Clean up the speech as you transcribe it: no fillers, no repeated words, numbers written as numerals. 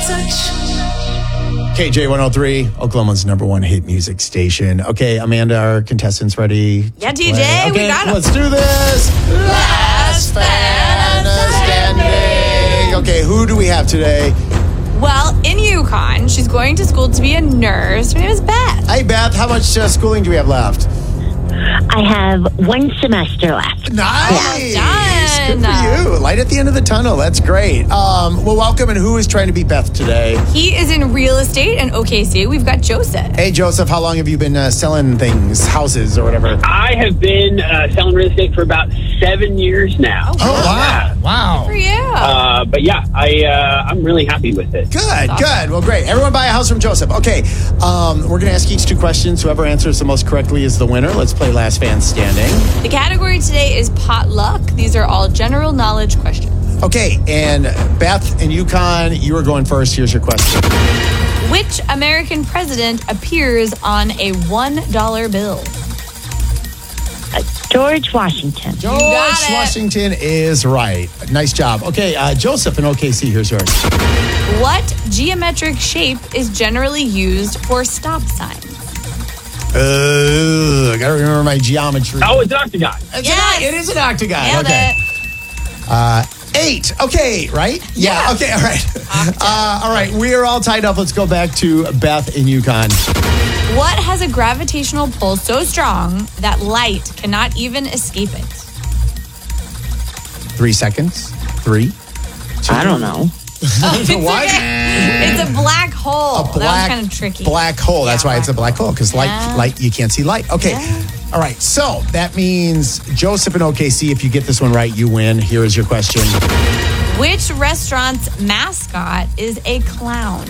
KJ 103, Oklahoma's number one hit music station. Okay, Amanda, our contestants ready? Yeah, TJ, okay, we got 'em. Let's do this. Last man standing. Okay, who do we have today? Well, in Yukon, she's going to school to be a nurse. Her name is Beth. Hey, Beth, how much schooling do we have left? I have one semester left. Nice. Done. Good for you. Light at the end of the tunnel. That's great. Well, welcome. And who is trying to beat Beth today? He is in real estate in OKC. We've got Joseph. Hey, Joseph, how long have you been selling things, houses or whatever? I have been selling real estate for about 7 years now. Oh, wow. Wow. For you. But yeah, I'm really happy with it. Good, good. Well, great. Everyone buy a house from Joseph. Okay, we're going to ask each 2 questions. Whoever answers the most correctly is the winner. Let's play Last Man Standing. The category today is potluck. These are all general knowledge questions. Okay, and Beth and Yukon, you are going first. Here's your question. Which American president appears on a $1 bill? George Washington. George got it. Washington is right. Nice job. Okay, Joseph in OKC, here's yours. What geometric shape is generally used for stop signs? I got to remember my geometry. Oh, it's an octagon. Yes. It is an octagon. Nailed Okay. it. 8. Okay, right? Yeah. Okay, all right. All right, we are all tied up. Let's go back to Beth in Yukon. What has a gravitational pull so strong that light cannot even escape it? 3 seconds. 3. 2. I don't know. It's What? okay. It's a black hole. That was kind of tricky. Black hole. That's Yeah, why it's a black hole, because Yeah. light, you can't see light. Okay. Yeah. All right. So that means Joseph in OKC, if you get this one right, you win. Here is your question. Which restaurant's mascot is a clown?